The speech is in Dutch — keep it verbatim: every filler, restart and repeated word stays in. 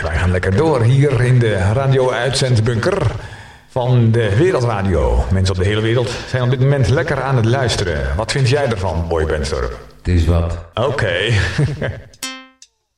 wij gaan lekker door hier in de radio-uitzendbunker van de Wereldradio. Mensen op de hele wereld zijn op dit moment lekker aan het luisteren. Wat vind jij ervan, Boy Benstorp? Het is wat. Oké. Okay.